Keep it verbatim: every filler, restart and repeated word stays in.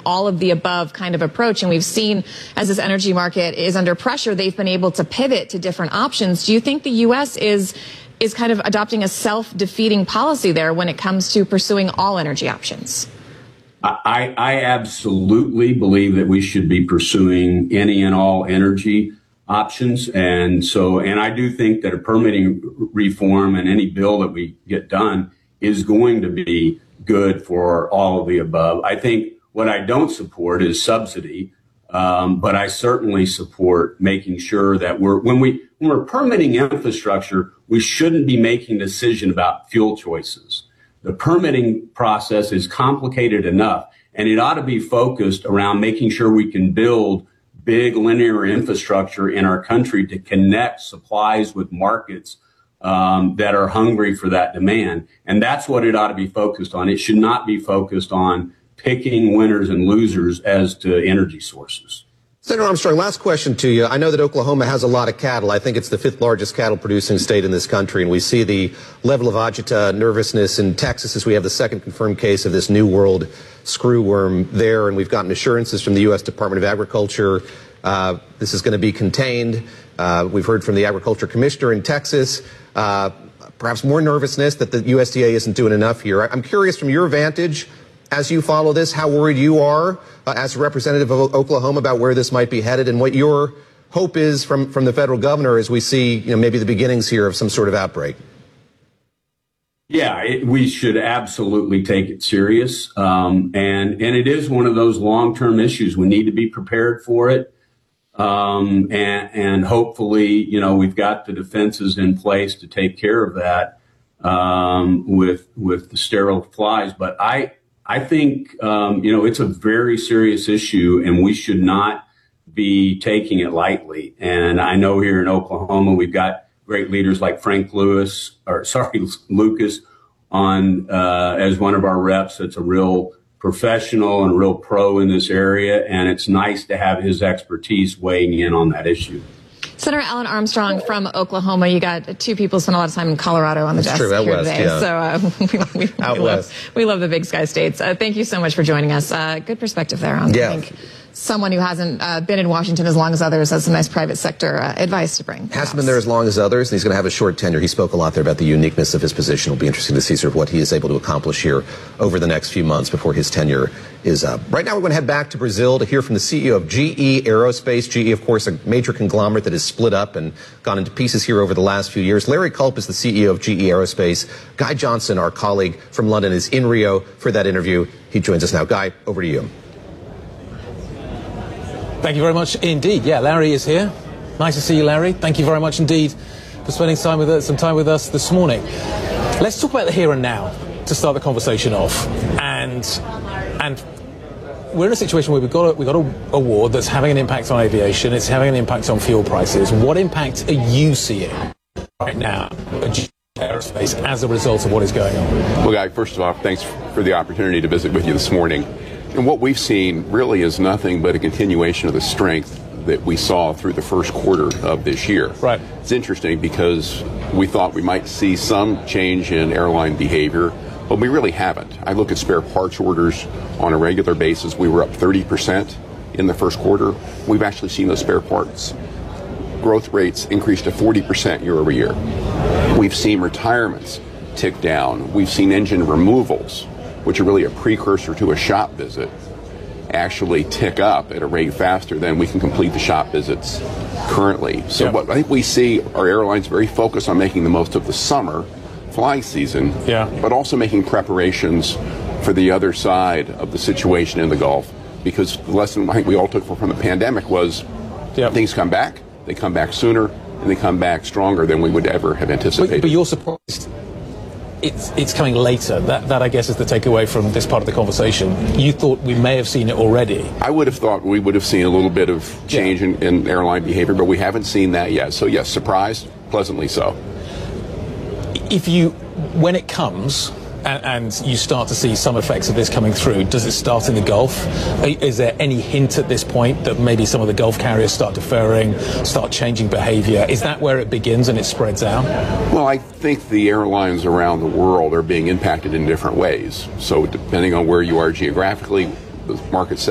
all of the above kind of approach. And we've seen as this energy market is under pressure, they've been able to pivot to different options. Do you think the U S is is kind of adopting a self-defeating policy there when it comes to pursuing all energy options? I, I absolutely believe that we should be pursuing any and all energy options. And so, and I do think that a permitting reform and any bill that we get done is going to be good for all of the above. I think what I don't support is subsidy, um, but I certainly support making sure that we're, when we, when we're permitting infrastructure, we shouldn't be making a decision about fuel choices. The permitting process is complicated enough, and it ought to be focused around making sure we can build big linear infrastructure in our country to connect supplies with markets um, that are hungry for that demand. And that's what it ought to be focused on. It should not be focused on picking winners and losers as to energy sources. Senator Armstrong, last question to you. I know that Oklahoma has a lot of cattle. I think it's the fifth largest cattle producing state in this country, and we see the level of agita nervousness in Texas as we have the second confirmed case of this New World screwworm there, and we've gotten assurances from the U S Department of Agriculture uh, this is going to be contained. Uh, we've heard from the Agriculture Commissioner in Texas, uh, perhaps more nervousness that the U S D A isn't doing enough here. I'm curious from your vantage, as you follow this, how worried you are uh, as a representative of Oklahoma about where this might be headed, and what your hope is from, from the federal governor as we see, you know, maybe the beginnings here of some sort of outbreak. Yeah, it, we should absolutely take it serious. Um, and, and it is one of those long-term issues. We need to be prepared for it. Um, and, and hopefully, you know, we've got the defenses in place to take care of that, um, with, with the sterile flies. But I, I think, um, you know, it's a very serious issue, and we should not be taking it lightly. And I know here in Oklahoma, we've got great leaders like Frank Lewis, or sorry, Lucas, on uh, as one of our reps. That's a real professional and a real pro in this area, and it's nice to have his expertise weighing in on that issue. Senator Alan Armstrong from Oklahoma. You got two people spend a lot of time in Colorado on the That's desk true, out here west, today. yeah. So uh, we, we, out we, west. love, we love the big sky states. Uh, thank you so much for joining us. Uh, good perspective there on, yeah. I think, someone who hasn't uh, been in Washington as long as others has some nice private sector uh, advice to bring. Hasn't been there as long as others, and he's going to have a short tenure. He spoke a lot there about the uniqueness of his position. It'll be interesting to see sort of what he is able to accomplish here over the next few months before his tenure is up. Right now, we're going to head back to Brazil to hear from the C E O of G E Aerospace. G E, of course, a major conglomerate that has split up and gone into pieces here over the last few years. Larry Culp is the C E O of G E Aerospace. Guy Johnson, our colleague from London, is in Rio for that interview. He joins us now. Guy, over to you. Thank you very much indeed. Yeah, Larry is here. Nice to see you, Larry. Thank you very much indeed for spending time with us, some time with us this morning. Let's talk about the here and now to start the conversation off. And and we're in a situation where we've got a, we've got a, a war that's having an impact on aviation. It's having an impact on fuel prices. What impact are you seeing right now at G E Aerospace as a result of what is going on? Well, Guy, first of all, thanks for the opportunity to visit with you this morning. And what we've seen really is nothing but a continuation of the strength that we saw through the first quarter of this year. Right. It's interesting because we thought we might see some change in airline behavior, but we really haven't. I look at spare parts orders on a regular basis. We were up thirty percent in the first quarter. We've actually seen those spare parts growth rates increase to forty percent year over year. We've seen retirements tick down. We've seen engine removals, which are really a precursor to a shop visit, actually tick up at a rate faster than we can complete the shop visits currently. So Yep. what I think we see are airlines very focused on making the most of the summer flying season, Yeah. but also making preparations for the other side of the situation in the Gulf. Because the lesson I think we all took from the pandemic was Yep. things come back, they come back sooner, and they come back stronger than we would ever have anticipated. But, but you're surprised it's it's coming later. That, that, I guess, is the takeaway from this part of the conversation. You thought we may have seen it already. I would have thought we would have seen a little bit of change Yeah. in, in airline behavior, but we haven't seen that yet. So, yes, surprised, pleasantly so. If you, when it comes, and, and you start to see some effects of this coming through, does it start in the Gulf? Is there any hint at this point that maybe some of the Gulf carriers start deferring, start changing behavior? Is that where it begins and it spreads out? Well, I think the airlines around the world are being impacted in different ways. So depending on where you are geographically, the market